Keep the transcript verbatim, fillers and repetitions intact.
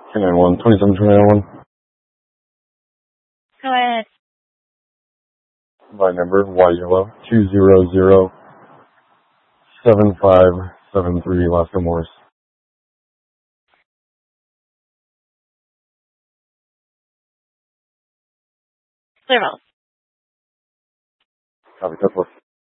two nine one, twenty-seven two nine one. Go ahead. My number, Y yellow, two zero zero seven five seven three, last four Morris. Clear vote. Copy, Tesla.